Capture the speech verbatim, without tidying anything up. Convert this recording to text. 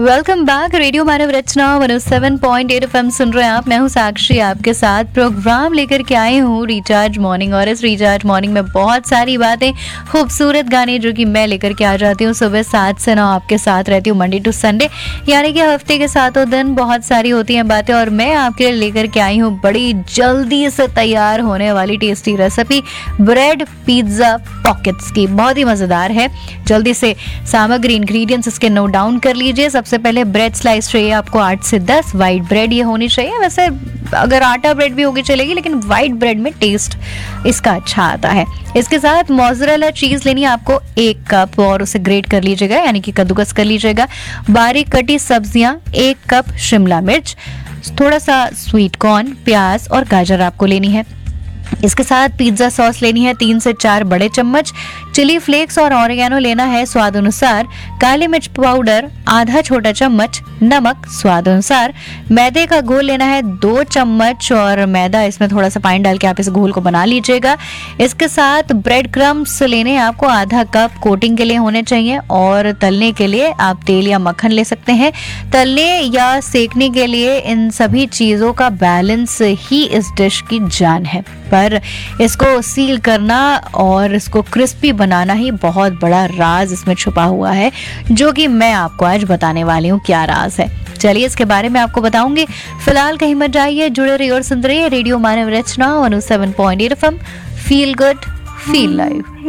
Welcome back. Radio मानव रचना one O seven point eight FM सुन रहे हैं आप। मैं हूं साक्षी, आपके साथ प्रोग्राम लेकर के आई हूं रिचार्ज मॉर्निंग। और इस रिचार्ज मॉर्निंग में बहुत सारी बातें, खूबसूरत गाने जो कि मैं लेकर के आ जाती हूं सुबह सात से नौ आपके साथ रहती हूँ, मंडे टू संडे, यानी कि हफ्ते के सातों दिन बहुत सारी होती हैं बातें। और मैं आपके लिए लेकर के आई हूँ बड़ी जल्दी से तैयार होने वाली tasty recipe bread pizza pockets की। बहुत ही मजेदार है। जल्दी से सामग्री इंग्रेडिएंट्स इसके नोट डाउन कर लीजिए। सबसे पहले ब्रेड स्लाइस चाहिए आपको आठ से दस। वाइट ब्रेड ये होनी चाहिए। वैसे अगर आटा ब्रेड भी होगी चलेगी, लेकिन वाइट ब्रेड में टेस्ट इसका अच्छा आता है। इसके साथ मोज़रेला चीज लेनी है आपको एक कप, और उसे ग्रेट कर लीजिएगा, यानी कि कद्दूकस कर लीजिएगा। बारीक कटी सब्जियां एक कप, शिमला मिर्च, थोड़ा सा स्वीट कॉर्न, प्याज और गाजर आपको लेनी है। इसके साथ पिज्जा सॉस लेनी है तीन से चार बड़े चम्मच। चिली फ्लेक्स और ऑरिगेनो लेना है स्वाद अनुसार। काली मिर्च पाउडर आधा छोटा चम्मच। नमक स्वाद अनुसार। मैदे का घोल लेना है दो चम्मच, और मैदा इसमें थोड़ा सा पानी डाल के आप इस घोल को बना लीजिएगा। इसके साथ ब्रेड क्रम्स लेने हैं आपको आधा कप, कोटिंग के लिए होने चाहिए। और तलने के लिए आप तेल या मक्खन ले सकते हैं। तलने या सेकने के लिए इन सभी चीजों का बैलेंस ही इस डिश की जान है, पर इसको सील करना और इसको क्रिस्पी बनाना ही बहुत बड़ा राज इसमें छुपा हुआ है, जो कि मैं आपको आज बताने वाली हूँ क्या राज है। चलिए इसके बारे में आपको बताऊंगी। फिलहाल कहीं मत जाइए, जुड़े रहिए और सुनते रहिए रेडियो मानव रचना one O seven point eight FM. Feel good, feel live.